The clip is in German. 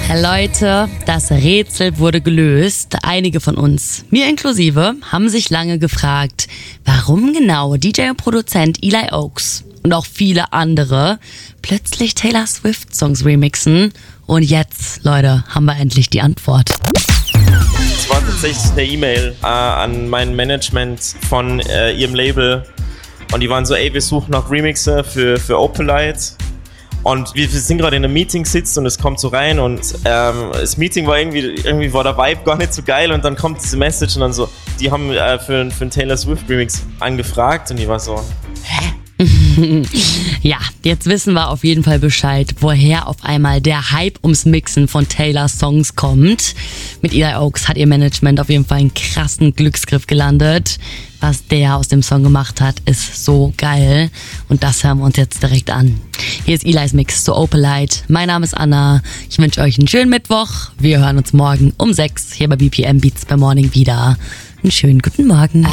Leute, das Rätsel wurde gelöst. Einige von uns, mir inklusive, haben sich lange gefragt, warum genau DJ und Produzent Eli Oaks und auch viele andere plötzlich Taylor Swift Songs remixen. Und jetzt, Leute, haben wir endlich die Antwort. Es war tatsächlich eine E-Mail an mein Management von ihrem Label. Und die waren so, wir suchen noch Remixer für Opalite. Und wir sind gerade in einem Meeting sitzt und es kommt so rein und das Meeting war irgendwie war der Vibe gar nicht so geil und dann kommt diese Message und dann so, die haben für einen Taylor Swift Remix angefragt und die war so, hä? Ja, jetzt wissen wir auf jeden Fall Bescheid, woher auf einmal der Hype ums Mixen von Taylors Songs kommt. Mit Eli Oaks hat ihr Management auf jeden Fall einen krassen Glücksgriff gelandet. Was der aus dem Song gemacht hat, ist so geil. Und das hören wir uns jetzt direkt an. Hier ist Eli's Mix zu Opalite. Mein Name ist Anna. Ich wünsche euch einen schönen Mittwoch. Wir hören uns morgen um 6 hier bei BPM Beats by Morning wieder. Einen schönen guten Morgen.